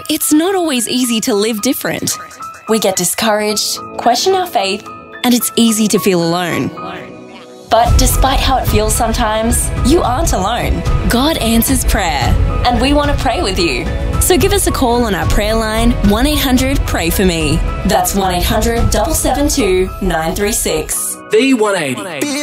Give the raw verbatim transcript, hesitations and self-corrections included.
it's not always easy to live different. We get discouraged, question our faith, and it's easy to feel alone. But despite how it feels sometimes, you aren't alone. God answers prayer, and we want to pray with you. So give us a call on our prayer line, one eight hundred pray for me. That's one eight hundred, seven seven two, nine three six. B one eighty.